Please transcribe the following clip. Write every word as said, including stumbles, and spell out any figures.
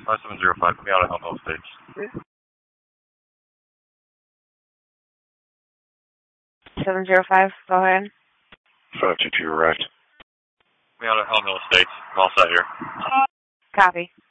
five seven zero five, coming out of Helm Hill Estates. seven zero five, go ahead. five two two, arrived. Coming out of Helm Hill Estates. I'm all set here. Copy.